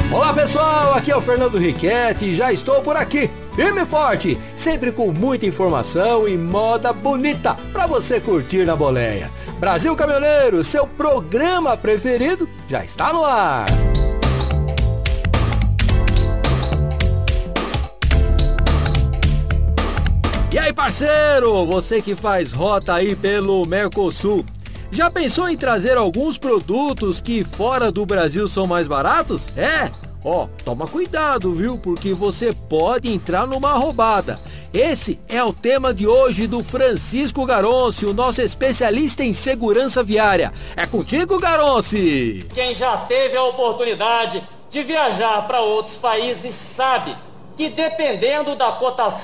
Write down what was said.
Olá pessoal, aqui é o Fernando Riquetti e já estou por aqui, firme e forte, sempre com muita informação e moda bonita para você curtir na boleia. Brasil Caminhoneiro, seu programa preferido, já está no ar. E aí parceiro, você que faz rota aí pelo Mercosul, já pensou em trazer alguns produtos que fora do Brasil são mais baratos? Toma cuidado, viu? Porque você pode entrar numa roubada. Esse é o tema de hoje do Francisco Garonci, o nosso especialista em segurança viária. É contigo, Garonci! Quem já teve a oportunidade de viajar para outros países sabe que dependendo da cotação